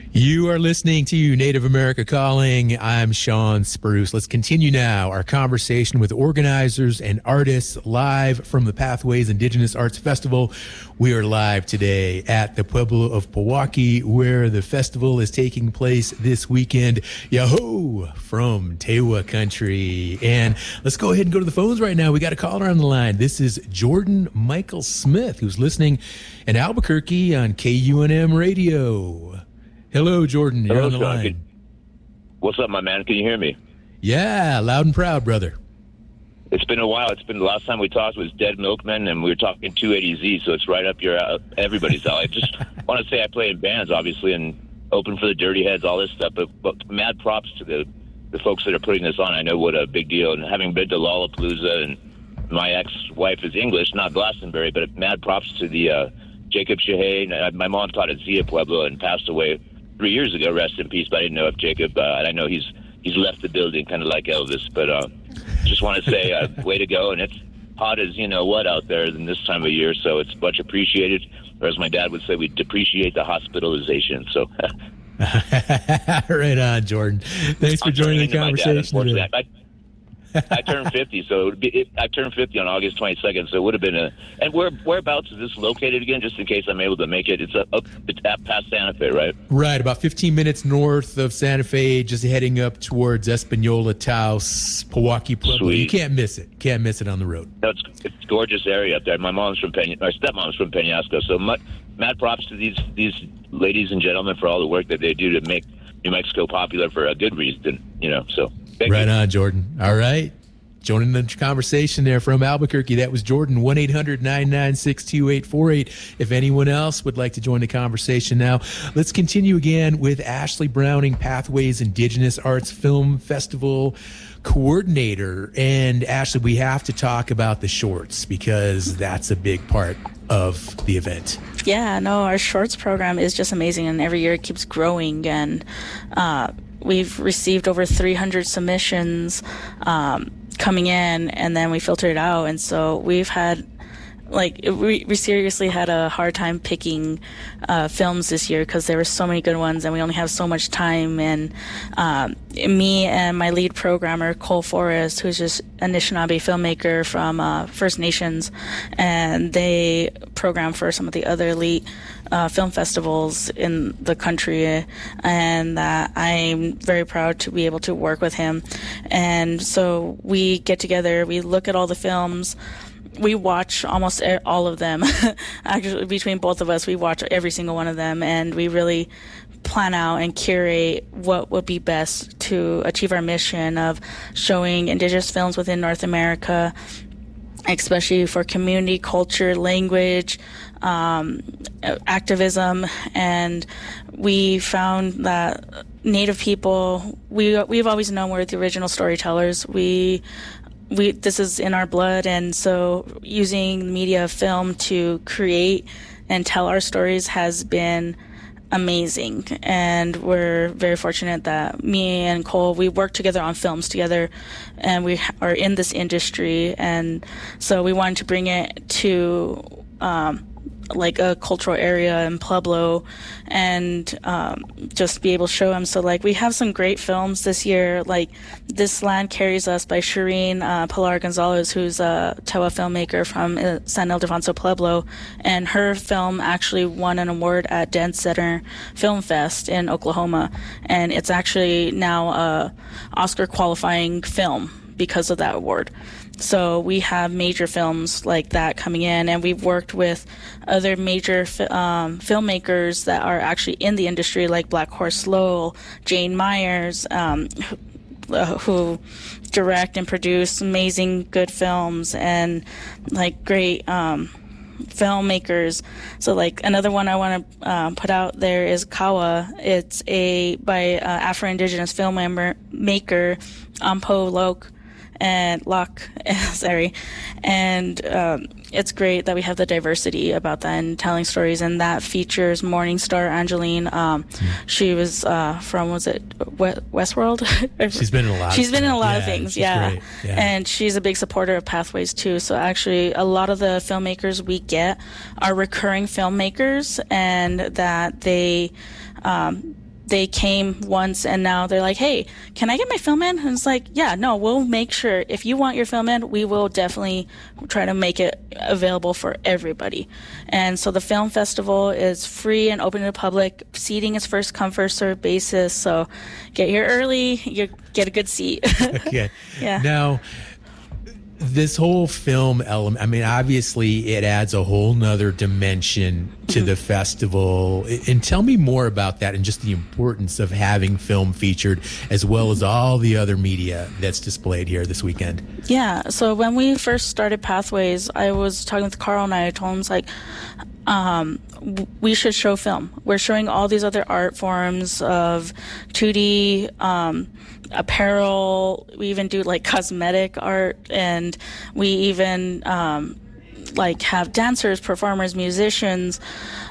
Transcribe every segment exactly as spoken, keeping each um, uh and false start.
You are listening to Native America Calling. I'm Sean Spruce. Let's continue now our conversation with organizers and artists live from the Pathways Indigenous Arts Festival. We are live today at the Pueblo of Pewaukee, where the festival is taking place this weekend. Yahoo! From Tewa country. And let's go ahead and go to the phones right now. We got a caller on the line. This is Jordan Michael Smith, who's listening in Albuquerque on K U N M radio. Hello, Jordan. You're Hello, on the Sean. line. Can, what's up, my man? Can you hear me? Yeah, loud and proud, brother. It's been a while. It's been the last time we talked was Dead Milkmen, and we were talking two eighty Z, so it's right up your uh, everybody's alley. I just want to say I play in bands, obviously, and open for the Dirty Heads, all this stuff. But, but mad props to the the folks that are putting this on. I know what a big deal. And having been to Lollapalooza, and my ex-wife is English, not Glastonbury, but mad props to the uh, Jacob Shaheen. Uh, my mom taught at Zia Pueblo and passed away three years ago, rest in peace, but I didn't know if Jacob, uh, I know he's he's left the building kind of like Elvis, but uh, just want to say uh, way to go, and it's hot as you know what out there in this time of year, so it's much appreciated, or as my dad would say, we depreciate the hospitalization, so. Right on, Jordan. Thanks for I'm joining the dad, conversation today. I, I turned fifty, so it would be, it, I turned fifty on August twenty-second, so it would have been a. And where whereabouts is this located again? Just in case I'm able to make it, it's up, it's at past Santa Fe, right? Right, about fifteen minutes north of Santa Fe, just heading up towards Espanola, Taos, Pewaukee, Pueblo. Sweet. You can't miss it. Can't miss it on the road. No, it's it's a gorgeous area up there. My mom's from Pena, my stepmom's from Penasco, so mad, mad props to these these ladies and gentlemen for all the work that they do to make New Mexico popular for a good reason, you know. So thank right you. on, Jordan. All right. Joining the conversation there from Albuquerque, that was Jordan, one eight hundred nine nine six two eight four eight. If anyone else would like to join the conversation now, let's continue again with Ashley Browning, Pathways Indigenous Arts Film Festival coordinator. And Ashley, we have to talk about the shorts because that's a big part of the event. Yeah, no, our shorts program is just amazing, and every year it keeps growing, and uh, we've received over three hundred submissions um, coming in, and then we filter it out, and so we've had like we, we seriously had a hard time picking uh, films this year because there were so many good ones and we only have so much time. And um, me and my lead programmer, Cole Forrest, who's just a Anishinaabe filmmaker from uh, First Nations, and they program for some of the other elite uh, film festivals in the country, and uh, I'm very proud to be able to work with him. And so we get together, we look at all the films. We watch almost all of them. Actually, between both of us, we watch every single one of them, and we really plan out and curate what would be best to achieve our mission of showing Indigenous films within North America, especially for community, culture, language, um, activism. And we found that Native people, we, we've always known we're the original storytellers. We We, this is in our blood, and so using media film to create and tell our stories has been amazing. And we're very fortunate that me and Cole, we work together on films together, and we are in this industry, and so we wanted to bring it to um, like a cultural area in Pueblo and um, just be able to show them. So like we have some great films this year, like This Land Carries Us by Shireen uh, Pilar Gonzalez, who's a Tewa filmmaker from uh, San Ildefonso, Pueblo, and her film actually won an award at Dance Center Film Fest in Oklahoma, and it's actually now a Oscar qualifying film because of that award. So we have major films like that coming in, and we've worked with other major um, filmmakers that are actually in the industry, like Black Horse Lowell, Jane Myers, um, who, uh, who direct and produce amazing good films, and like great um, filmmakers. So like another one I want to uh, put out there is Kawa. It's a by uh, Afro-Indigenous filmmaker Ampo Lok. And Locke, sorry, and um, it's great that we have the diversity about that and telling stories, and that features Morningstar Angeline. Um, mm. She was uh, from, was it Westworld? She's been in a lot. She's of been in a lot yeah, of things, yeah. yeah. yeah. And she's a big supporter of Pathways too. So actually, a lot of the filmmakers we get are recurring filmmakers, and that they. Um, they came once and now they're like, hey, can I get my film in? And it's like, yeah, no, we'll make sure if you want your film in, we will definitely try to make it available for everybody. And so the film festival is free and open to the public. Seating is first come, first served basis. So get here early, you get a good seat. Okay. Yeah. Now, this whole film element, I mean, obviously it adds a whole nother dimension to mm-hmm. the festival. And tell me more about that and just the importance of having film featured as well as all the other media that's displayed here this weekend. Yeah. So when we first started Pathways, I was talking with Carl and I told him, it's like, um, we should show film. We're showing all these other art forms of two D, um, apparel. We even do like cosmetic art, and we even um, like have dancers, performers, musicians,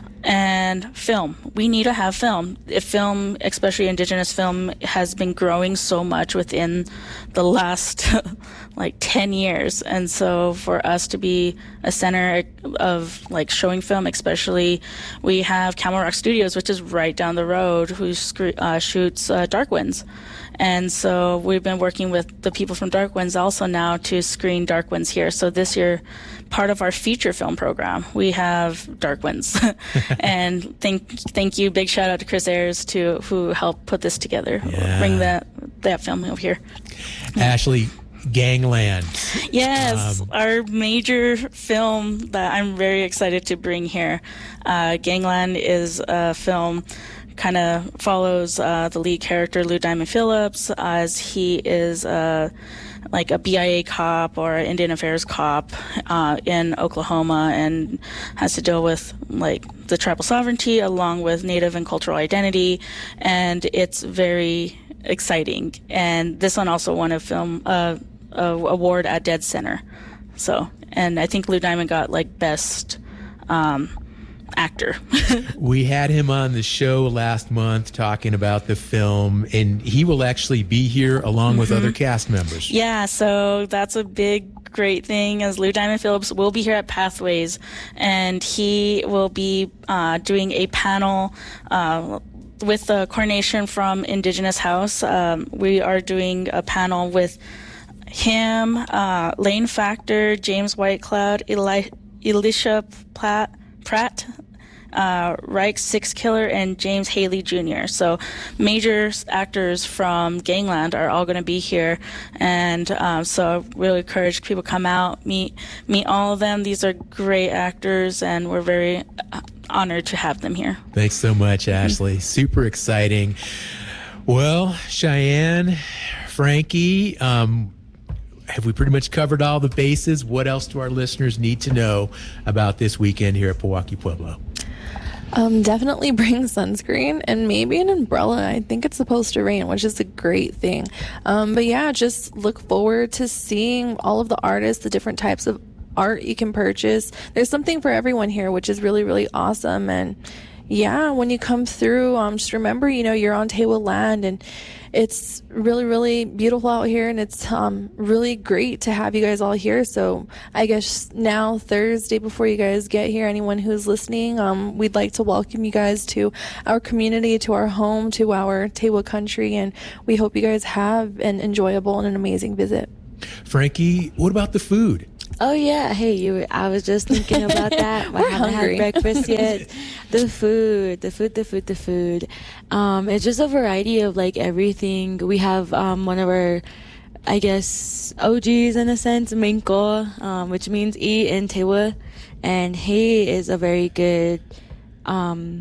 and film. We need to have film. If film, especially Indigenous film, has been growing so much within the last like ten years. And so for us to be a center of like showing film, especially we have Camel Rock Studios, which is right down the road, who sc- uh, shoots uh, Dark Winds. And so we've been working with the people from Dark Winds also now to screen Dark Winds here. So this year, part of our feature film program, we have Dark Winds. And thank thank you, big shout out to Chris Ayers to who helped put this together, yeah. bring that that film over here. Ashley, Gangland. Yes, um, our major film that I'm very excited to bring here. Uh, Gangland is a film kind of follows uh, the lead character, Lou Diamond Phillips, as he is uh, like a B I A cop or an Indian Affairs cop uh, in Oklahoma, and has to deal with like the tribal sovereignty along with Native and cultural identity, and it's very exciting. And this one also won a film uh, a award at Dead Center. So, and I think Lou Diamond got like best um, actor. We had him on the show last month talking about the film, and he will actually be here along mm-hmm. with other cast members. Yeah, so that's a big great thing, as Lou Diamond Phillips will be here at Pathways, and he will be uh, doing a panel uh, with the coordination from Indigenous House. Um, we are doing a panel with him, uh, Lane Factor, James Whitecloud, Eli- Elisha Platt, Pratt, uh, Reich Six Killer, and James Haley Junior So major actors from Gangland are all going to be here, and um, so I really encourage people to come out, meet meet all of them. These are great actors, and we're very honored to have them here. Thanks so much, Ashley. Mm-hmm. Super exciting. Well, Cheyenne, Frankie, um, have we pretty much covered all the bases? What else do our listeners need to know about this weekend here at Pewaukee Pueblo? Um, definitely bring sunscreen and maybe an umbrella. I think it's supposed to rain, which is a great thing. Um, but yeah, just look forward to seeing all of the artists, the different types of art you can purchase. There's something for everyone here, which is really, really awesome. And yeah, when you come through, um, just remember, you know, you're on Tewa land, and it's really, really beautiful out here, and it's um, really great to have you guys all here. So I guess now, Thursday, before you guys get here, anyone who's listening, um, we'd like to welcome you guys to our community, to our home, to our Tewa country, and we hope you guys have an enjoyable and an amazing visit. Frankie, what about the food? Oh yeah, hey, you. I was just thinking about that. We're I haven't hungry. had breakfast yet. The food, the food, the food, the food. Um, it's just a variety of like everything. We have um, one of our, I guess, O Gs in a sense, Minko, um, which means eat in Tewa, and he is a very good um,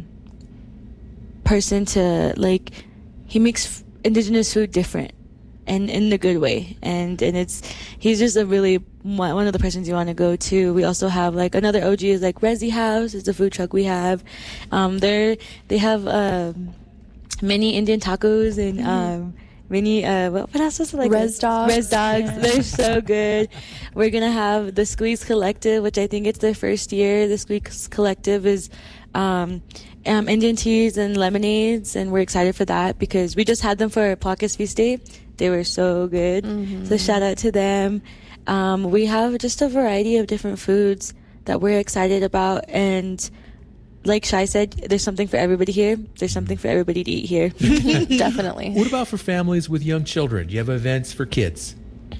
person to like. He makes indigenous food different. And in the good way, and and it's he's just a really one of the persons you want to go to. We also have like another O G is like Resi House is the food truck we have. Um, they they have um, many Indian tacos and um, many uh, what, what else was it like? Res dogs. Res dogs. Yeah. They're so good. We're gonna have the Squeeze Collective, which I think it's their first year. The Squeeze Collective is. Um, Um, Indian teas and lemonades, and we're excited for that because we just had them for Paucus Feast Day. They were so good. Mm-hmm. So shout out to them. Um, we have just a variety of different foods that we're excited about, and like Shai said, there's something for everybody here. There's something for everybody to eat here. Definitely. What about for families with young children? Do you have events for kids?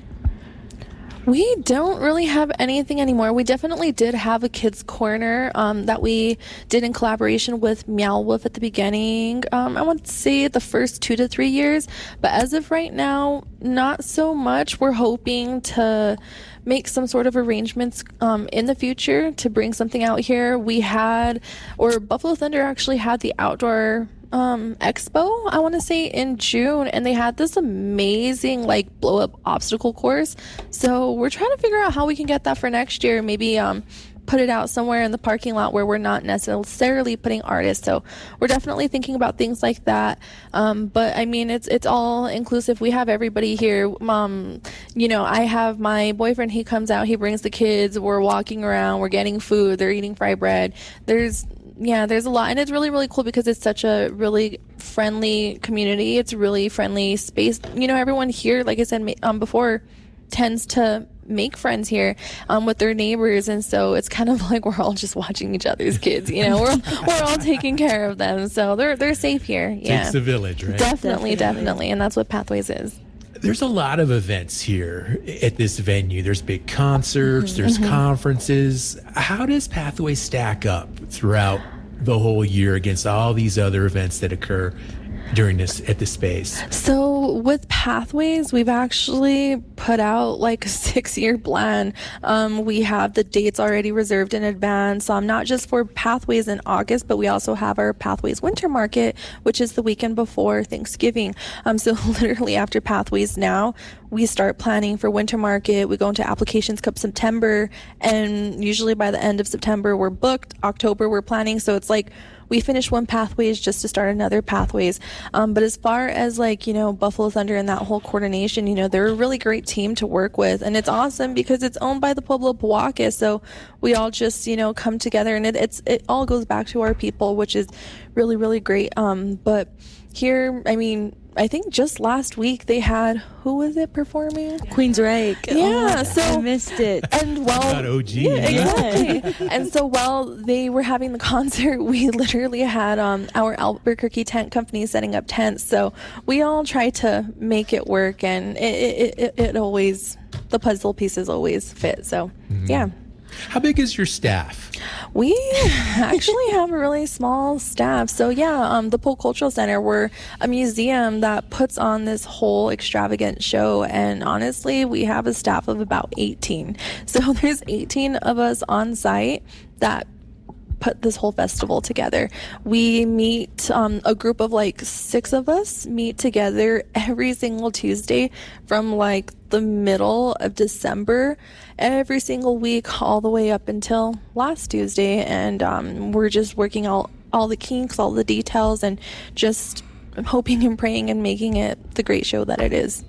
We don't really have anything anymore. We definitely did have a kids corner um, that we did in collaboration with Meow Wolf at the beginning. Um, I want to say the first two to three years, but as of right now, not so much. We're hoping to make some sort of arrangements um, in the future to bring something out here. We had, or Buffalo Thunder actually had the outdoor um expo, I want to say in June, and they had this amazing like blow up obstacle course. So we're trying to figure out how we can get that for next year. Maybe um put it out somewhere in the parking lot where we're not necessarily putting artists. So we're definitely thinking about things like that. Um, but I mean, it's it's all inclusive. We have everybody here. Um, you know, I have my boyfriend. He comes out. He brings the kids. We're walking around. We're getting food. They're eating fry bread. There's Yeah, there's a lot, and it's really, really cool because it's such a really friendly community. It's a really friendly space. You know, everyone here, like I said um, before, tends to make friends here um, with their neighbors, and so it's kind of like we're all just watching each other's kids. You know, we're we're all taking care of them, so they're they're safe here. Yeah, Takes a village, right? Definitely, definitely, definitely, and that's what Pathways is. There's a lot of events here at this venue. There's big concerts, mm-hmm. there's mm-hmm. conferences. How does Pathways stack up throughout the whole year against all these other events that occur during this at this space? So with Pathways, we've actually put out like a six-year plan. Um, we have the dates already reserved in advance, um, not just for Pathways in August, but we also have our Pathways Winter Market, which is the weekend before Thanksgiving. Um, so literally after Pathways now, we start planning for Winter Market. We go into applications come September, and usually by the end of September, we're booked. October, we're planning. So it's like we finish one Pathways just to start another Pathways. Um, but as far as like, you know, Buffalo Thunder and that whole coordination, you know, they're a really great team to work with. And it's awesome because it's owned by the Pueblo Powahka. So we all just, you know, come together, and it, it's, it all goes back to our people, which is really, really great. Um, but here, I mean, I think just last week they had, who was it performing? Queensryche. Yeah, oh, so I missed it. And while Not O G, yeah, yeah. exactly. And so while they were having the concert, we literally had um, our Albuquerque tent company setting up tents. So we all try to make it work, and it it, it, it always, the puzzle pieces always fit. So mm-hmm. yeah. How big is your staff? We actually have a really small staff. So yeah, um, the Polk Cultural Center, we're a museum that puts on this whole extravagant show. And honestly, we have a staff of about eighteen. So there's eighteen of us on site that put this whole festival together. We meet, um, a group of like six of us meet together every single Tuesday from like the middle of December, every single week, all the way up until last Tuesday. And um, we're just working all, all the kinks, all the details, and just hoping and praying and making it the great show that it is.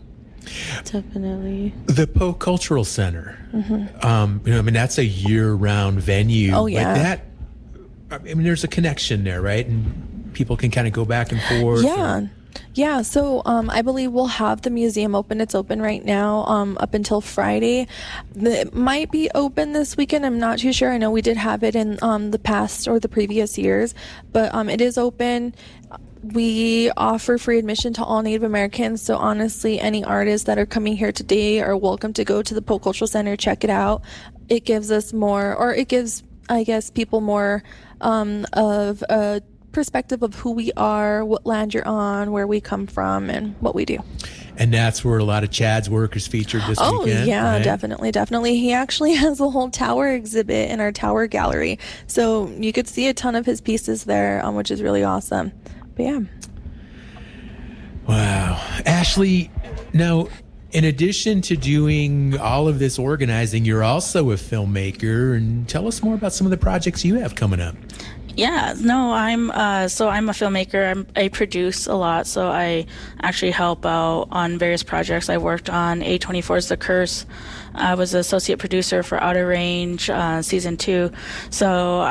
Definitely. The Polk Cultural Center, mm-hmm. um, you know, I mean, that's a year-round venue. Oh, yeah. Like that, I mean, there's a connection there, right? And people can kind of go back and forth. Yeah. Or... Yeah, so um, I believe we'll have the museum open. It's open right now um, up until Friday. It might be open this weekend. I'm not too sure. I know we did have it in um, the past or the previous years, but um, it is open. We offer free admission to all Native Americans. So honestly, any artists that are coming here today are welcome to go to the Polk Cultural Center, check it out. It gives us more, or it gives, I guess, people more um, of a perspective of who we are, what land you're on, where we come from, and what we do. And that's where a lot of Chad's work is featured this oh, weekend. Oh, yeah, right? definitely, definitely. He actually has a whole tower exhibit in our tower gallery. So you could see a ton of his pieces there, um, which is really awesome. But yeah. Wow. Ashley, now, in addition to doing all of this organizing, you're also a filmmaker. And tell us more about some of the projects you have coming up. Yeah, no, I'm, uh, so I'm a filmmaker. I'm, I produce a lot, so I actually help out on various projects. I worked on A twenty-four's The Curse. I was associate producer for Outer Range, uh, season two. So I've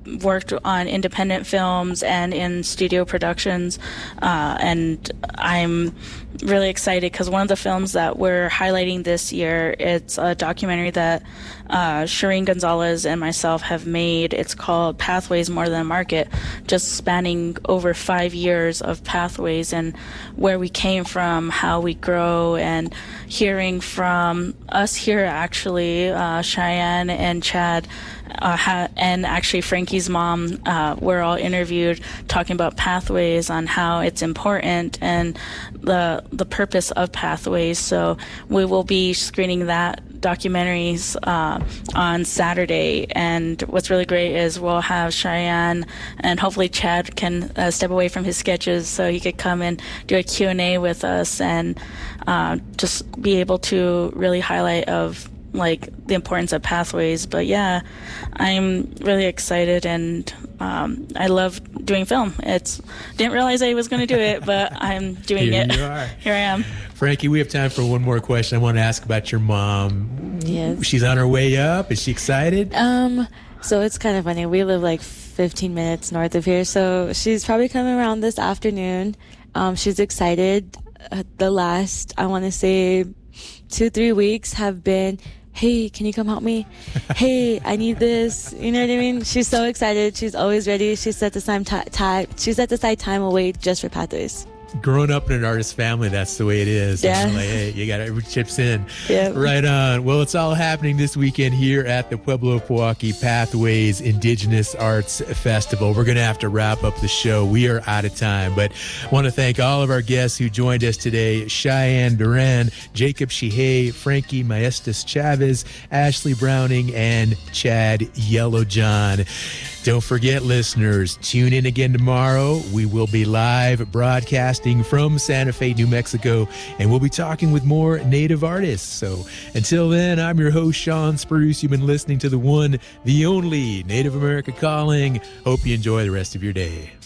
worked on independent films and in studio productions, uh, and I'm really excited because one of the films that we're highlighting this year, it's a documentary that uh, Shireen Gonzalez and myself have made. It's called Pathways More Than a Market, just spanning over five years of Pathways and where we came from, how we grow, and hearing from us here actually, uh, Cheyenne and Chad, Uh, ha- and actually Frankie's mom, uh, we're all interviewed talking about Pathways, on how it's important and the the purpose of Pathways. So we will be screening that documentaries uh, on Saturday, and what's really great is we'll have Cheyenne and hopefully Chad can uh, step away from his sketches so he could come and do a Q and A with us and uh, just be able to really highlight of like the importance of Pathways. But yeah, I'm really excited, and um, I love doing film. It's didn't realize I was going to do it, but I'm doing Here it. you are. Here I am. Frankie, we have time for one more question. I want to ask about your mom. Yes. She's on her way up. Is she excited? Um, so it's kind of funny. We live like fifteen minutes north of here, so she's probably coming around this afternoon. Um, she's excited. Uh, the last, I want to say, two, three weeks have been, hey, can you come help me? Hey, I need this. You know what I mean? She's so excited. She's always ready. She set aside time. time she set aside time away just for Pathways. Growing up in an artist family, that's the way it is. Yeah. Like, hey, you got every chips in. Yep. Right on. Well, it's all happening this weekend here at the Pueblo of Pewaukee Pathways Indigenous Arts Festival. We're going to have to wrap up the show. We are out of time, but I want to thank all of our guests who joined us today: Cheyenne Duran, Jacob Shihei, Frankie Maestas Chavez, Ashley Browning, and Chad Yellowjohn. Don't forget, listeners, tune in again tomorrow. We will be live broadcasting from Santa Fe, New Mexico, and we'll be talking with more Native artists. So until then, I'm your host, Sean Spruce. You've been listening to the one, the only Native America Calling. Hope you enjoy the rest of your day.